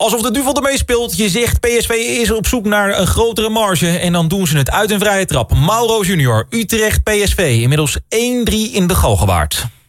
Alsof de duivel ermee speelt. Je zegt PSV is op zoek naar een grotere marge. En dan doen ze het uit een vrije trap. Mauro Junior, Utrecht PSV. Inmiddels 1-3 in de Galgenwaard.